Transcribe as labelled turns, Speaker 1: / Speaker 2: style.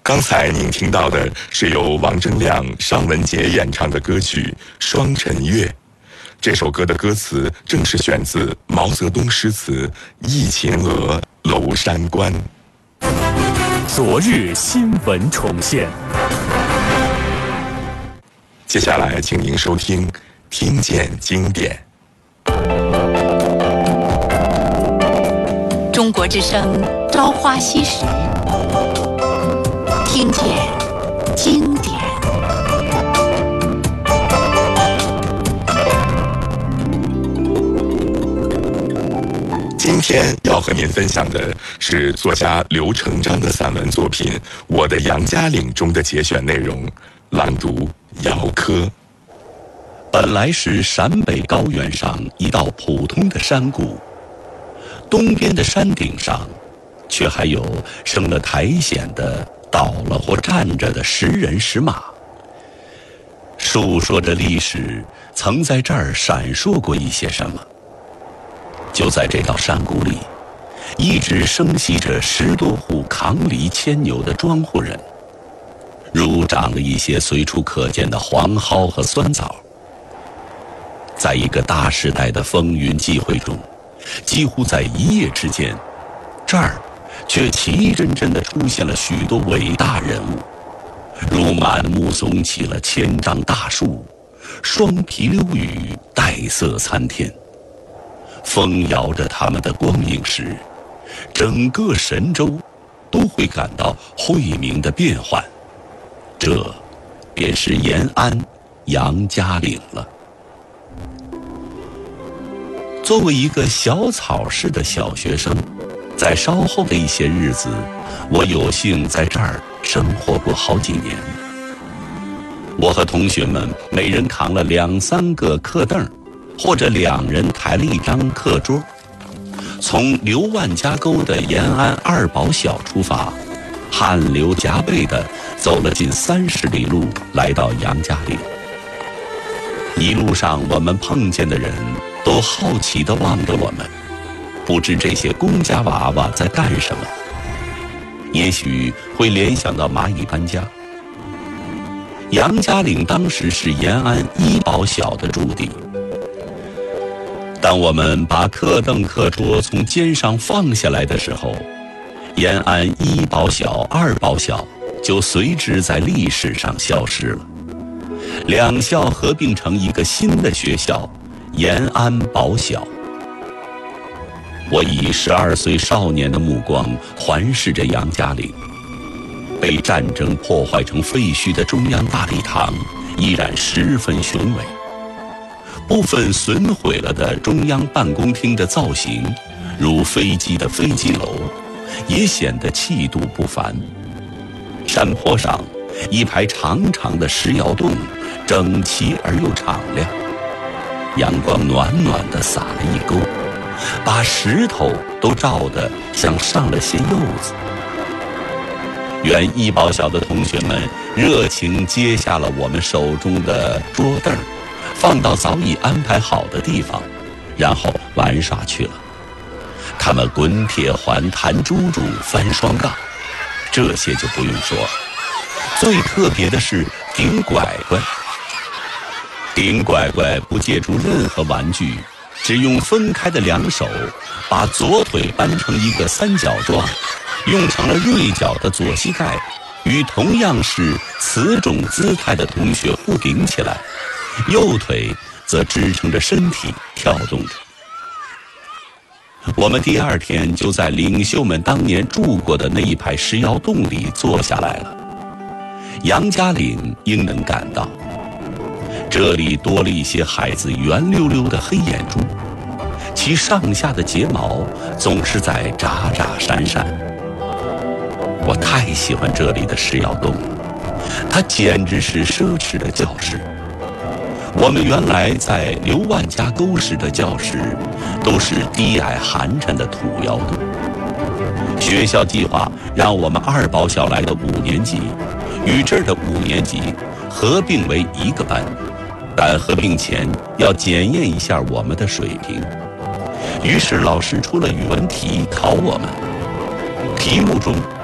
Speaker 1: 刚才您听到的是由王铮亮、尚雯婕演唱的歌曲《双城月》。这首歌的歌词正是选自毛泽东诗词《忆秦娥娄山关》。
Speaker 2: 昨日新闻重现。
Speaker 1: 接下来，请您收听《听见经典》。
Speaker 3: 中国之声《朝花夕拾》，听见经典。
Speaker 1: 今天要和您分享的是作家刘成章的散文作品《我的杨家岭》中的节选内容，朗读姚科。
Speaker 4: 本来是陕北高原上一道普通的山谷，东边的山顶上却还有生了苔藓的倒了或站着的石人石马，述说着历史曾在这儿闪烁过一些什么。就在这道山谷里，一直生息着10多户扛犁牵牛的庄户人，如长了一些随处可见的黄蒿和酸枣。在一个大时代的风云际会中，几乎在一夜之间，这儿却齐真真地出现了许多伟大人物，如满目耸起了千丈大树，双皮溜雨，带色参天。风摇着他们的光影时，整个神州都会感到晦明的变幻。这便是延安杨家岭了。作为一个小草市的小学生，在稍后的一些日子，我有幸在这儿生活过好几年。我和同学们每人扛了2、3个课凳，或者2人抬了一张课桌，从刘万家沟的延安二堡小出发，汗流浃背地走了近30里路，来到杨家岭。一路上我们碰见的人都好奇地望着我们，不知这些公家娃娃在干什么，也许会联想到蚂蚁搬家。杨家岭当时是延安1堡小的驻地。当我们把课凳课桌从肩上放下来的时候，延安1堡小、2堡小就随之在历史上消失了。2校合并成一个新的学校——延安堡小。我以12岁少年的目光环视着杨家岭，被战争破坏成废墟的中央大礼堂依然十分雄伟。部分损毁了的中央办公厅的造型，如飞机的飞机楼，也显得气度不凡。山坡上一排长长的石窑洞，整齐而又敞亮，阳光暖暖地洒了一沟，把石头都照得像上了些釉子。原1堡小的同学们热情接下了我们手中的桌凳，放到早已安排好的地方，然后玩耍去了。他们滚铁环、弹珠珠、翻双杠，这些就不用说了。最特别的是顶拐拐。顶拐拐不借助任何玩具，只用分开的2手，把左腿搬成一个3角状，用成了锐角的左膝盖，与同样是此种姿态的同学互顶起来，右腿则支撑着身体跳动着。我们第2天就在领袖们当年住过的那一排石窑洞里坐下来了。杨家岭应能感到，这里多了一些孩子圆溜溜的黑眼珠，其上下的睫毛总是在眨眨闪闪。我太喜欢这里的石窑洞了，它简直是奢侈的教室。我们原来在刘万家沟时的教室都是低矮寒碜的土窑洞。学校计划让我们2堡小来的5年级与这儿的5年级合并为一个班，但合并前要检验一下我们的水平。于是老师出了语文题考我们，题目中